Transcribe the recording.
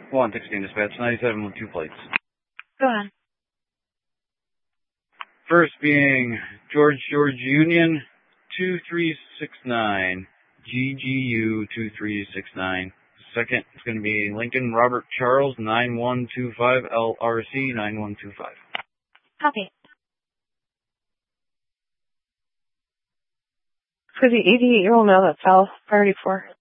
116 dispatch, 97 with 2 plates. Go on. First being George Union 2369, GGU 2369. Second is going to be Lincoln Robert Charles 9125, LRC 9125. Copy. For the 88-year-old male that fell, priority 4.